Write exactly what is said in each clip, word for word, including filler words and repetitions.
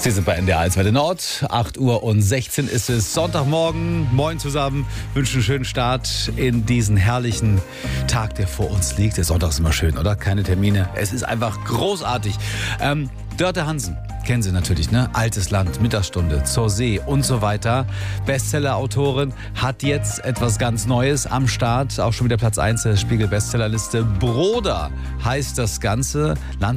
Sie sind bei N D R eins Welle Nord. acht Uhr und sechzehn ist es. Sonntagmorgen. Moin zusammen. Wünschen einen schönen Start in diesen herrlichen Tag, der vor uns liegt. Der Sonntag ist immer schön, oder? Keine Termine. Es ist einfach großartig. Ähm, Dörte Hansen. Kennen Sie natürlich, ne? Altes Land, Mittagsstunde, Zur See und so weiter. Bestseller-Autorin hat jetzt etwas ganz Neues am Start. Auch schon wieder Platz eins der Spiegel-Bestsellerliste. Broder heißt das Ganze.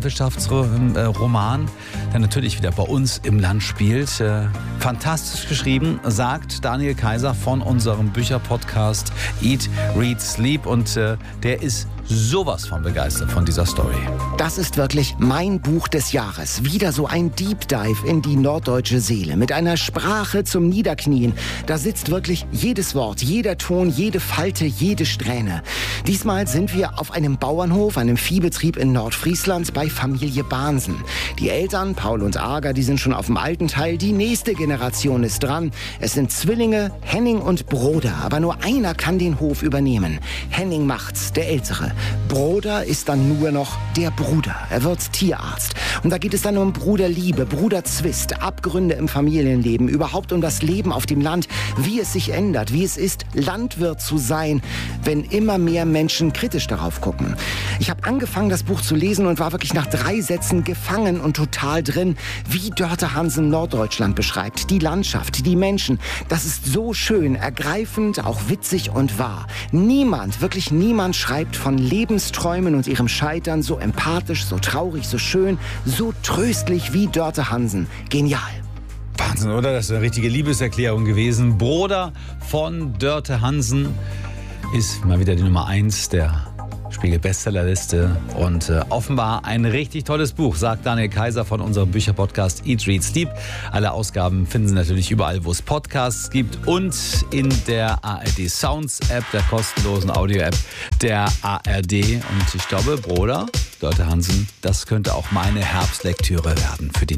Landwirtschaftsroman, der natürlich wieder bei uns im Land spielt. Äh, fantastisch geschrieben, sagt Daniel Kaiser von unserem Bücherpodcast Eat, Read, Sleep. Und äh, der ist sowas von begeistert von dieser Story. Das ist wirklich mein Buch des Jahres. Wieder so ein Deep Dive in die norddeutsche Seele. Mit einer Sprache zum Niederknien. Da sitzt wirklich jedes Wort, jeder Ton, jede Falte, jede Strähne. Diesmal sind wir auf einem Bauernhof, einem Viehbetrieb in Nordfriesland bei Familie Bahnsen. Die Eltern, Paul und Ager, die sind schon auf dem alten Teil. Die nächste Generation ist dran. Es sind Zwillinge, Henning und Broder. Aber nur einer kann den Hof übernehmen. Henning macht's, der Ältere. Broder ist dann nur noch der Bruder. Er wird Tierarzt. Und da geht es dann um Bruderliebe, Bruderzwist, Abgründe im Familienleben, überhaupt um das Leben auf dem Land, wie es sich ändert, wie es ist, Landwirt zu sein, wenn immer mehr Menschen kritisch darauf gucken. Ich habe angefangen, das Buch zu lesen und war wirklich nach drei Sätzen gefangen und total drin, wie Dörte Hansen Norddeutschland beschreibt. Die Landschaft, die Menschen. Das ist so schön, ergreifend, auch witzig und wahr. Niemand, wirklich niemand schreibt von Lebensträumen und ihrem Scheitern so empathisch, so traurig, so schön, so tröstlich wie Dörte Hansen. Genial. Wahnsinn, oder? Das ist eine richtige Liebeserklärung gewesen. Broder von Dörte Hansen ist mal wieder die Nummer eins der Spiegel-Bestsellerliste und äh, offenbar ein richtig tolles Buch, sagt Daniel Kaiser von unserem Bücherpodcast Eat, Read, Sleep. Alle Ausgaben finden Sie natürlich überall, wo es Podcasts gibt und in der A R D Sounds App, der kostenlosen Audio-App der A R D. Und ich glaube, Broder, Dörte Hansen, das könnte auch meine Herbstlektüre werden für die